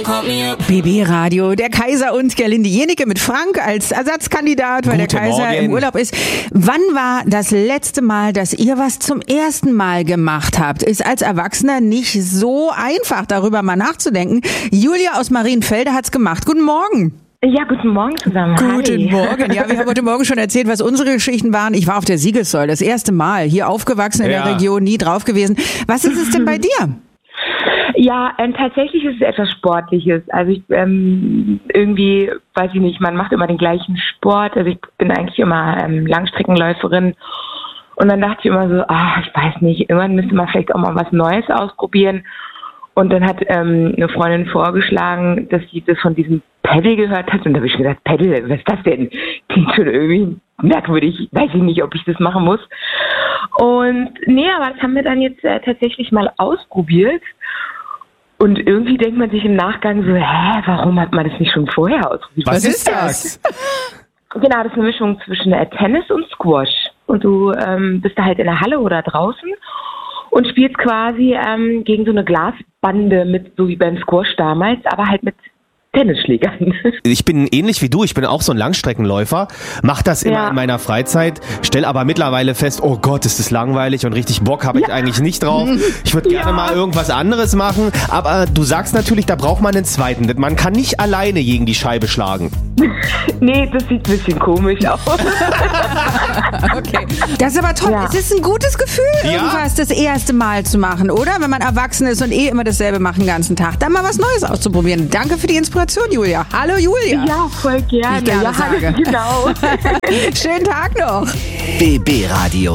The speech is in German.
BB Radio, der Kaiser und Gerlinde Jenike mit Frank als Ersatzkandidat, weil Guten der Kaiser Morgen. im Urlaub ist. Wann war das letzte Mal, dass ihr was zum ersten Mal gemacht habt? Ist als Erwachsener nicht so einfach, darüber mal nachzudenken. Julia aus Marienfelde hat's gemacht. Guten Morgen. Ja, guten Morgen zusammen. Guten Hi. Morgen. Ja, wir haben heute Morgen schon erzählt, was unsere Geschichten waren. Ich war auf der Siegessäule, das erste Mal. Hier aufgewachsen in der Region, nie drauf gewesen. Was ist es denn bei dir? Ja, tatsächlich ist es etwas Sportliches. Also ich irgendwie, weiß ich nicht, man macht immer den gleichen Sport. Also ich bin eigentlich immer Langstreckenläuferin. Und dann dachte ich immer so, ich weiß nicht, irgendwann müsste man vielleicht auch mal was Neues ausprobieren. Und dann hat eine Freundin vorgeschlagen, dass sie das von diesem Paddle gehört hat. Und da habe ich gedacht, Paddle, was ist das denn? Klingt schon irgendwie merkwürdig. Weiß ich nicht, ob ich das machen muss. Und nee, aber das haben wir dann jetzt tatsächlich mal ausprobiert. Und irgendwie denkt man sich im Nachgang so, warum hat man das nicht schon vorher ausprobiert? Was ist das? Genau, das ist eine Mischung zwischen Tennis und Squash. Und du bist da halt in der Halle oder draußen und spielst quasi gegen so eine Glasbande mit, so wie beim Squash damals, aber halt mit Tennisschlägern. Ich bin ähnlich wie du, ich bin auch so ein Langstreckenläufer, mache das immer in meiner Freizeit, stell aber mittlerweile fest, oh Gott, ist das langweilig und richtig Bock habe ich eigentlich nicht drauf. Ich würde gerne mal irgendwas anderes machen, aber du sagst natürlich, da braucht man einen zweiten. Man kann nicht alleine gegen die Scheibe schlagen. Nee, das sieht ein bisschen komisch aus. Okay. Das ist aber toll. Ja. Es ist ein gutes Gefühl, irgendwas das erste Mal zu machen, oder? Wenn man erwachsen ist und immer dasselbe macht den ganzen Tag. Dann mal was Neues auszuprobieren. Danke für die Inspiration, Julia. Hallo, Julia. Ja, voll gerne. Wie ich gerne ja, sage. genau. Schönen Tag noch. BB Radio.